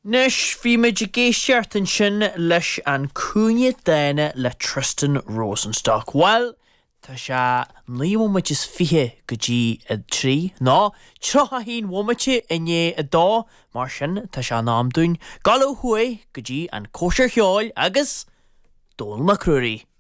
Nish fi me géisiart an sin leis an cúine daine le Tristan Rosenstock. Well, tá se níomid is fihe go dtí a trí. Ná, trocha hín womite inné a dá, mar sin tá se námdún galú huai go dtí an cóisiir cheáil agus dól macrúí.